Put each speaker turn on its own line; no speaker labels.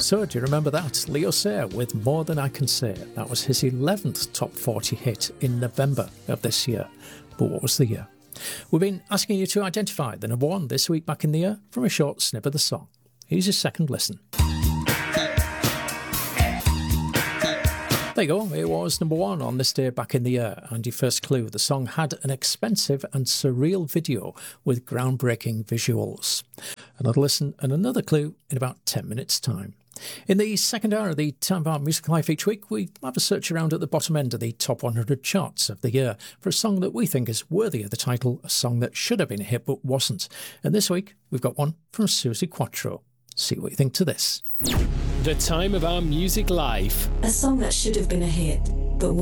So, do you remember that? Leo Sayer with More Than I Can Say. That was his 11th top 40 hit in November of this year. But what was the year? We've been asking you to identify the number one this week back in the year from a short snip of the song. Here's your second listen. There you go, it was number one on this day back in the year, and your first clue, the song had an expensive and surreal video with groundbreaking visuals. Another listen and another clue in about 10 minutes' time. In the second hour of the Time of Our Music Life each week, we have a search around at the bottom end of the top 100 charts of the year for a song that we think is worthy of the title, a song that should have been a hit but wasn't. And this week, we've got one from Suzi Quatro. See what you think to this.
The Time of Our Music Life.
A song that should have been a hit, but